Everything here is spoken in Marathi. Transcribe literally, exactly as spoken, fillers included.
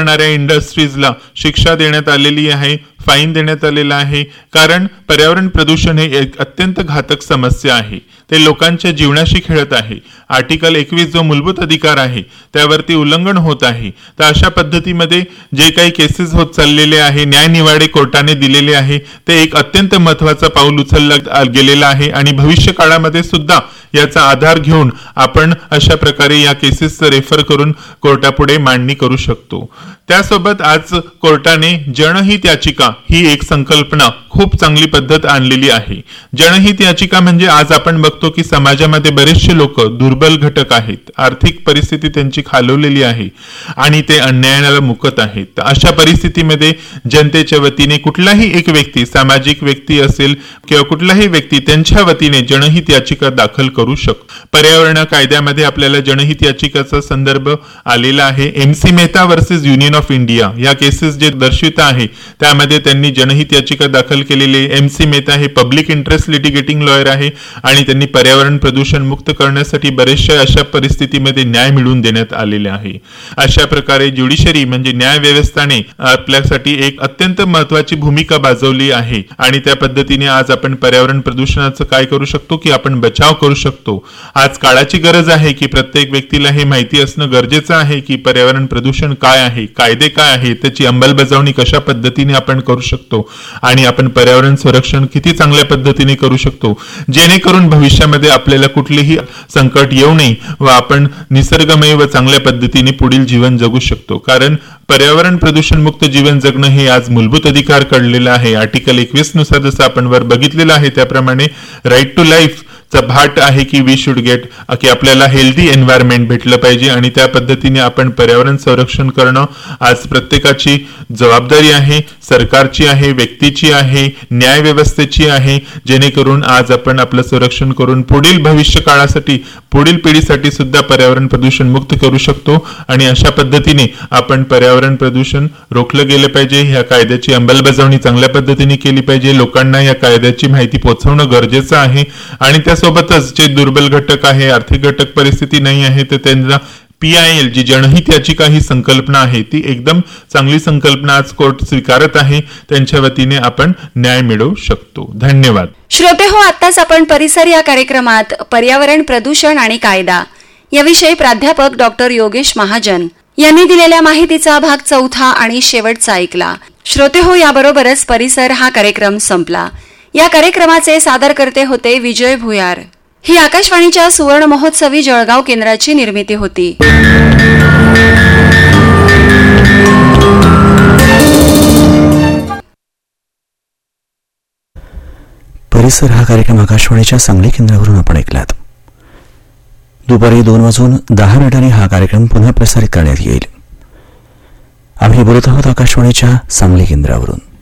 करणाऱ्या इंडस्ट्रीजला शिक्षा देण्यात आलेली आहे, फाईन देण्यात आलेला आहे. कारण पर्यावरण प्रदूषण हे एक अत्यंत घातक समस्या आहे. ते लोकांच्या जीवनाशी खेळत आहे. आर्टिकल एकवीस जो मूलभूत अधिकार आहे त्यावरती उल्लंघन होत आहे. तर अशा पद्धतीमध्ये जे काही केसेस होत चाललेले आहे, न्यायनिवाडे कोर्टाने दिलेले आहे, ते एक अत्यंत महत्वाचं पाऊल उचललं गेलेलं आहे. आणि भविष्य काळामध्ये सुद्धा याचा आधार घेऊन आपण अशा प्रकारे या केसेसचं रेफर करून कोर्टापुढे मांडणी करू शकतो. त्यासोबत आज कोर्टाने जनहित याचिका ही एक संकल्पना खूप चांगली पद्धत आणलेली आहे. जनहित याचिका म्हणजे आज आपण बघतो की समाजामध्ये बरेचसे लोक दुर्बल घटक आहेत, आर्थिक परिस्थिती त्यांची खालवलेली आहे आणि ते अन्यायाला मुकत आहेत. अशा परिस्थितीमध्ये जनतेच्या वतीने कुठलाही एक व्यक्ती, सामाजिक व्यक्ती असेल किंवा कुठलाही व्यक्ती त्यांच्या वतीने जनहित याचिका दाखल करू शकतो. पर्यावरण कायद्यामध्ये आपल्याला जनहित याचिकाचा संदर्भ आलेला आहे. MC Mehta versus union of India या केसेस जे दर्शवित आहे त्यामध्ये त्यांनी जनहित याचिका दाखल केलेली. एमसी मेहता हे पब्लिक इंटरेस्ट लिटिगेटिंग लॉयर आहे आणि त्यांनी पर्यावरण प्रदूषण मुक्त करण्यासाठी बरेचशा अशा परिस्थितीमध्ये न्याय मिळवून देण्यात आलेले आहे. अशा प्रकारे ज्युडिशरी म्हणजे न्याय व्यवस्थाने आपल्यासाठी एक अत्यंत महत्वाची भूमिका बजावली आहे. आणि त्या पद्धतीने आज आपण पर्यावरण प्रदूषणाचं काय करू शकतो की आपण बचाव करू शकतो. आज काळाची गरज आहे की प्रत्येक व्यक्तीला हे माहिती असणं गरजेचं आहे की पर्यावरण प्रदूषण काय आहे, कायदे काय आहे, त्याची अंमलबजावणी कशा पद्धतीने आपण करू शकतो आणि आपण पर्यावरण संरक्षण किती चांगल्या पद्धतीने करू शकतो, जेणेकरून भविष्यामध्ये आपल्याला कुठलेही संकट येऊ नये व आपण निसर्गमय व चांगल्या पद्धतीने पुढील जीवन जगू शकतो. कारण पर्यावरण प्रदूषण मुक्त जीवन जगणं हे आज मूलभूत अधिकार कळलेलं आहे. आर्टिकल एकवीस नुसार जसं आपण वर बघितलेलं आहे त्याप्रमाणे राईट टू लाईफ चा भाट आहे की वी शुड गेट की आपल्याला हेल्दी एन्व्हायरमेंट भेटलं पाहिजे आणि त्या पद्धतीने आपण पर्यावरण संरक्षण करणं आज प्रत्येकाची जबाबदारी आहे, सरकारची आहे, व्यक्तीची आहे, न्याय व्यवस्थेची आहे, जेणेकरून आज आपण आपलं संरक्षण करून पुढील भविष्य काळासाठी, पुढील पिढीसाठी सुद्धा पर्यावरण प्रदूषण मुक्त करू शकतो. आणि अशा पद्धतीने आपण पर्यावरण प्रदूषण रोखलं गेलं पाहिजे. ह्या कायद्याची अंमलबजावणी चांगल्या पद्धतीने केली पाहिजे. लोकांना या कायद्याची माहिती पोहोचवणं गरजेचं आहे आणि त्यासोबतच जे दुर्बल घटक आहे, आर्थिक घटक परिस्थिती नाही आहे, तर त्यांना पी आय एल जी जनहित याचिका ही संकल्पना आहे ती एकदम चांगली संकल्पना आज कोर्ट स्वीकारत आहे. त्यांच्या वतीने आपण न्याय मिळवू शकतो. धन्यवाद. श्रोते हो, आताच आपण परिसर या कार्यक्रमात पर्यावरण प्रदूषण आणि कायदा याविषयी प्राध्यापक डॉक्टर योगेश महाजन यांनी दिलेल्या माहितीचा भाग चौथा आणि शेवटचा ऐकला. श्रोते हो, याबरोबरच परिसर हा कार्यक्रम संपला. या कार्यक्रमाचे सादरकर्ते होते विजय भुयार. ही आकाशवाणीच्या सुवर्ण महोत्सवी जळगाव केंद्राची निर्मिती होती. परिसर हा कार्यक्रम आकाशवाणीच्या सांगली केंद्रावरून आपण ऐकलात. दुपारी दोन वाजून दहा मिनिटांनी हा कार्यक्रम पुन्हा प्रसारित करण्यात येईल. आम्ही बोलत आहोत आकाशवाणीच्या सांगली केंद्रावरून.